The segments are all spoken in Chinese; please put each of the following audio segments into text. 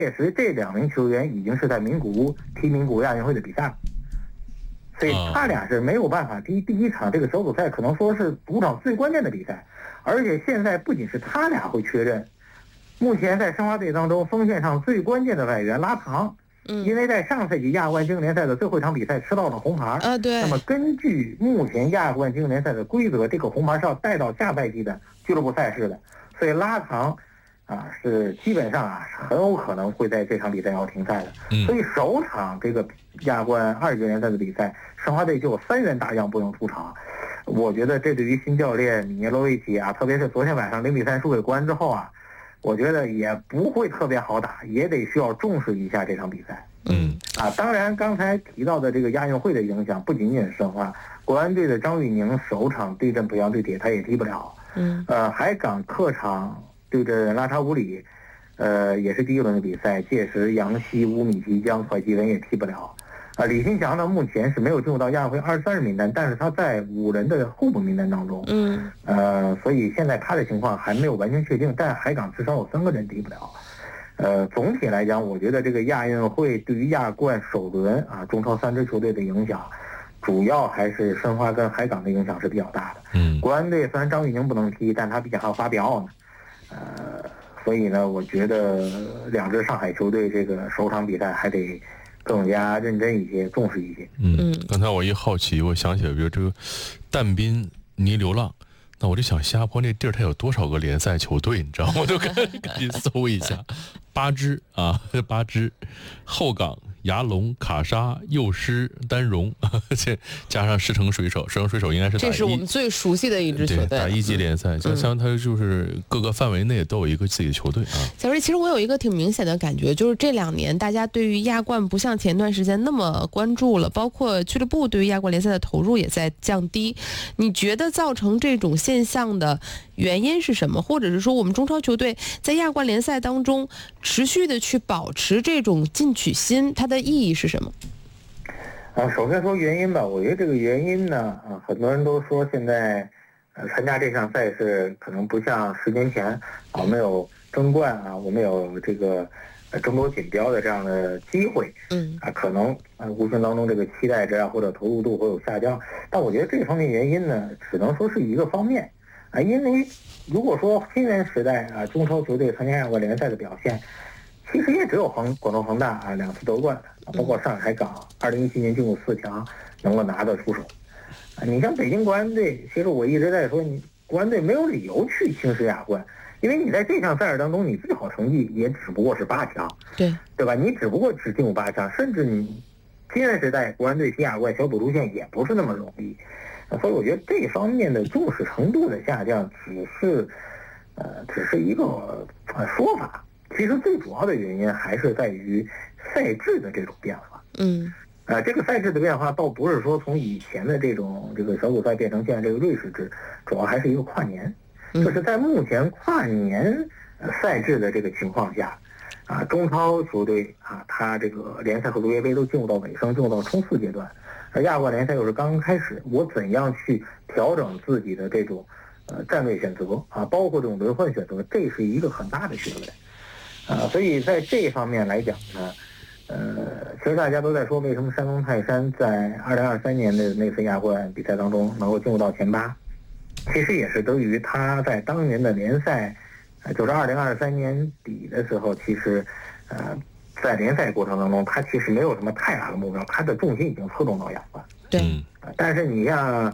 确实这2名球员已经是在名古屋踢名古屋亚运会的比赛了，所以他俩是没有办法踢第一场这个小组赛，可能说是主场最关键的比赛。而且现在不仅是他俩会缺阵，目前在申花队当中锋线上最关键的外援拉唐，因为在上赛季亚冠精英联赛的最后一场比赛吃到了红牌对。 那么根据目前亚冠精英联赛的规则，这个红牌是要带到下赛季的俱乐部赛事的，所以拉唐是基本上很有可能会在这场比赛要停赛的。所以首场这个亚冠2级联赛的比赛，申花队就有3员大将不能出场。我觉得这对于新教练米涅罗维奇特别是昨天晚上0-3输给国安之后我觉得也不会特别好打，也得需要重视一下这场比赛。当然刚才提到的这个亚运会的影响不仅仅是申花，国安队的张玉宁首场对阵北洋对铁他也踢不了。海港客场对阵拉查乌里，也是第1轮的比赛，届时杨希、乌米吉江、怀吉文也踢不了。李新强呢，目前是没有进入到亚运会23人名单，但是他在5人的候补名单当中。所以现在他的情况还没有完全确定，但海港至少有3个人踢不了。总体来讲，我觉得这个亚运会对于亚冠首轮中超3支球队的影响，主要还是申花跟海港的影响是比较大的。国安队虽然张玉宁不能踢，但他毕竟还有法比奥呢。所以呢，我觉得2支上海球队这个首场比赛还得更加认真一些，重视一些。 刚才我一好奇，我想起来，比如这个但滨尼流浪，那我就想新加坡那地儿它有多少个联赛球队，你知道吗？我就赶紧搜一下，8支8支，后港、牙龙、卡沙、幼狮、丹戎，加上狮城水手，狮城水手应该是这是我们最熟悉的一支球队， 打1级联赛，像它就是各个范围内都有一个自己的球队小瑞，其实我有一个挺明显的感觉，就是这2年大家对于亚冠不像前段时间那么关注了，包括俱乐部对于亚冠联赛的投入也在降低。你觉得造成这种现象的原因是什么？或者是说我们中超球队在亚冠联赛当中持续的去保持这种进取心，它的意义是什么？ 首先说原因吧，我觉得这个原因呢，很多人都说现在参加这项赛事可能不像10年前，我们有争冠我们有这个争夺锦标的这样的机会，可能无形当中这个期待值或者投入度会有下降。但我觉得这方面原因呢，只能说是一个方面因为如果说新人时代中超球队参加亚冠联赛的表现，其实也只有广州恒大2次夺冠，包括上海港2017年进入4强能够拿得出手。你像北京国安队，其实我一直在说，你国安队没有理由去轻视亚冠，因为你在这项赛事当中，你最好成绩也只不过是8强，对吧？你只不过只进入8强，甚至你新人时代国安队踢亚冠小组出线也不是那么容易。所以我觉得这方面的重视程度的下降，只是一个说法。其实最主要的原因还是在于赛制的这种变化。这个赛制的变化倒不是说从以前的这个小组赛变成现在这个瑞士制，主要还是一个跨年。就是在目前跨年赛制的这个情况下，中超球队他这个联赛和足协杯都进入到尾声，进入到冲刺阶段，而亚冠联赛又是刚刚开始，我怎样去调整自己的这种战略选择包括这种轮换选择，这是一个很大的学问。所以在这方面来讲呢，其实大家都在说为什么山东泰山在2023年的那次亚冠比赛当中能够进入到前8，其实也是得益于他在当年的联赛，就是2023年底的时候，其实在联赛过程当中，他其实没有什么太大的目标，他的重心已经侧重到亚冠。但是你像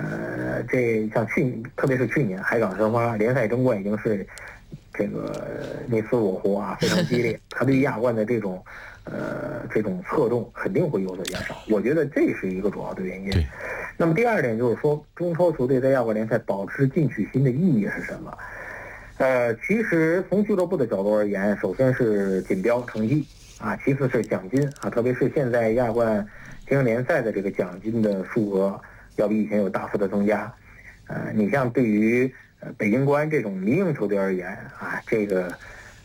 特别是去年海港申花联赛争冠已经是这个你死我活非常激烈，他对亚冠的这种侧重肯定会有所减少。我觉得这是一个主要的原因。那么第2点就是说，中超球队在亚冠联赛保持进取心的意义是什么？其实从俱乐部的角度而言，首先是锦标成绩其次是奖金特别是现在亚冠精英联赛的这个奖金的数额要比以前有大幅的增加。你像对于北京国安这种民营球队而言这个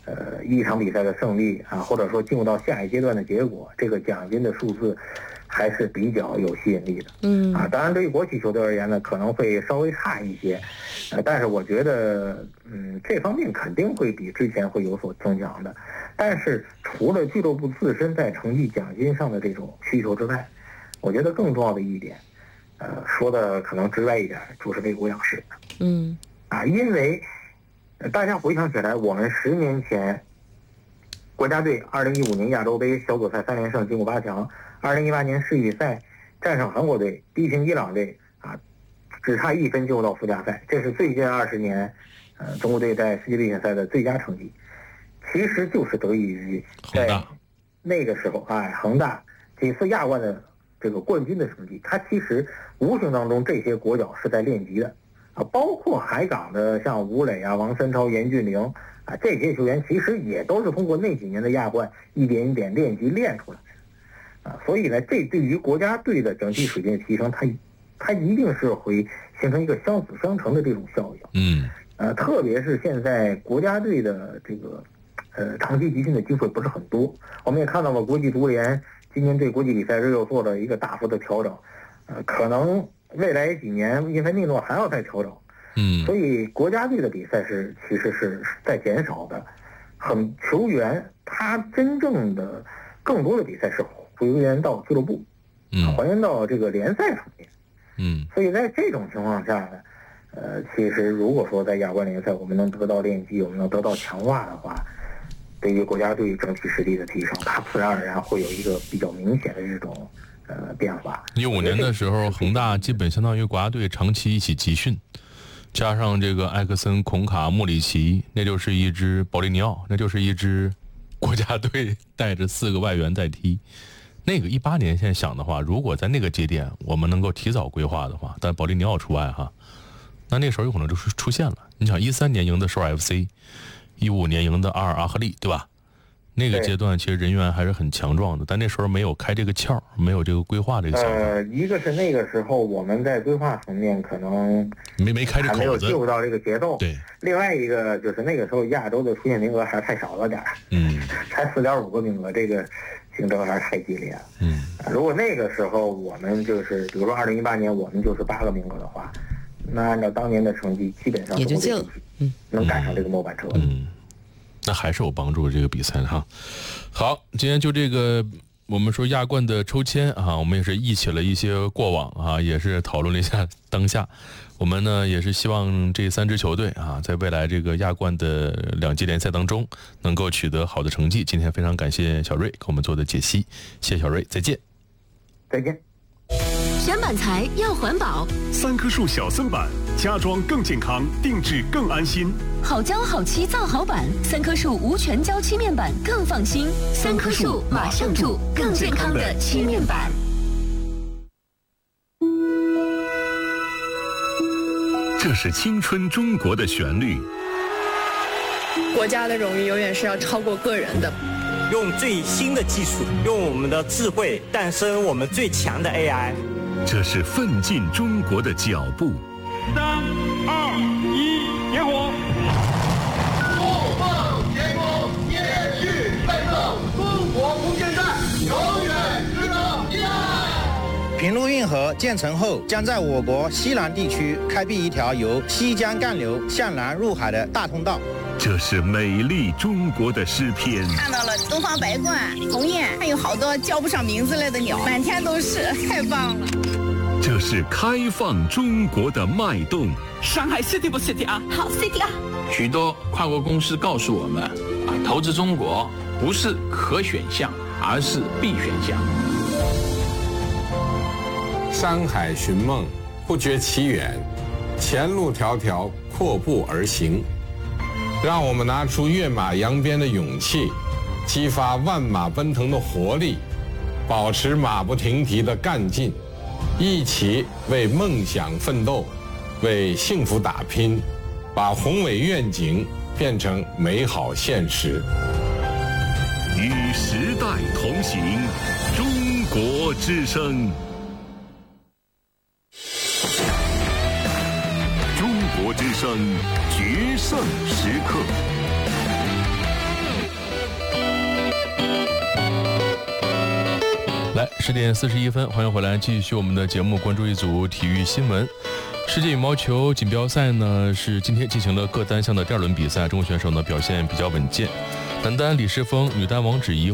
一场比赛的胜利啊，或者说进入到下一阶段的结果，这个奖金的数字还是比较有吸引力的。当然对于国企球队而言呢，可能会稍微差一些，但是我觉得这方面肯定会比之前会有所增强的。但是除了俱乐部自身在成绩奖金上的这种需求之外，我觉得更重要的一点，说的可能直白一点，就是为国养士。因为大家回想起来，我们10年前国家队2015年亚洲杯小组赛3连胜进入8强，2018年世预赛战胜韩国队，逼平伊朗队只差1分进入到附加赛，这是最近20年中国队在世界杯预选赛的最佳成绩。其实就是得益于在那个时候恒大几次亚冠的这个冠军的成绩，它其实无形当中这些国脚是在练级的。包括海港的像吴磊王三超、严俊凌这些球员，其实也都是通过那几年的亚冠一点一点练级练出来的。所以呢，这对于国家队的整体水平的提升，它一定是会形成一个相辅相成的这种效应。特别是现在国家队的这个长期集训的机会不是很多，我们也看到了国际足联今年对国际比赛日又做了一个大幅的调整，可能未来几年因为内诺还要再调整，所以国家队的比赛其实是在减少的，球员他真正的更多的比赛是回源到俱乐部，还原到这个联赛层面，所以在这种情况下呢，其实如果说在亚冠联赛我们能得到练级，我们能得到强化的话，对于国家队整体实力的提升，它自然而然会有一个比较明显的这种变化。 15年的时候，恒大基本相当于国家队长期一起集训，加上这个埃克森、孔卡、穆里奇，那就是一支保利尼奥，那就是一支国家队带着4个外援在踢。那个18年现在想的话，如果在那个节点我们能够提早规划的话，但保利尼奥除外那时候有可能就是出现了。你想13年赢的首尔 FC，15年赢的阿尔阿赫利，对吧？那个阶段其实人员还是很强壮的，但那时候没有开这个窍，没有这个规划这个想法。 一个是那个时候我们在规划层面可能没开这口子， 还没有进入到这个节奏。 对。 另外一个就是那个时候亚洲的出线名额还是太少了点儿，才4.5个名额，这个竞争还是太激烈了。如果那个时候我们就是比如说2018年我们就是8个名额的话，那按照当年的成绩，基本上也就进了， 能赶上这个末班车。 那还是有帮助这个比赛的好，今天就这个我们说亚冠的抽签我们也是忆起了一些过往也是讨论了一下当下。我们呢也是希望这3支球队在未来这个亚冠的2级联赛当中能够取得好的成绩。今天非常感谢小瑞给我们做的解析，谢谢小瑞，再见。 再见。 选板材要环保 ，3棵树小森板，家装更健康，定制更安心。 好胶好漆造好板，3棵树无全胶漆面板更放心。3棵树马上住更健康的漆面板。 这是青春中国的旋律。 国家的荣誉永远是要超过个人的。 用最新的技术，用我们的智慧诞生我们最强的 AI。 这是奋进中国的脚步。 3、2、1，点火！不放前锋，接续奋斗，中国空间站永远值得依赖。 平陆运河建成后，将在我国西南地区开辟一条由西江干流向南入海的大通道。 这是美丽中国的诗篇。 看到了东方白鹳、鸿雁，还有好多叫不上名字来的鸟，满天都是，太棒了。 这是开放中国的脉动。 上海 City 不 City 啊？ 好 City 啊！ 许多跨国公司告诉我们投资中国不是可选项，而是必选项。 山海寻梦，不觉其远，前路迢迢，阔步而行。让我们拿出跃马扬鞭的勇气，激发万马奔腾的活力，保持马不停蹄的干劲，一起为梦想奋斗，为幸福打拼，把宏伟愿景变成美好现实。 与时代同行，中国之声。中国之声决胜时刻。 来，10点41分，欢迎回来，继续我们的节目，关注一组体育新闻。世界羽毛球锦标赛呢是今天进行了各单项的第2轮比赛，中国选手呢表现比较稳健。男单李诗峰、女单王芷怡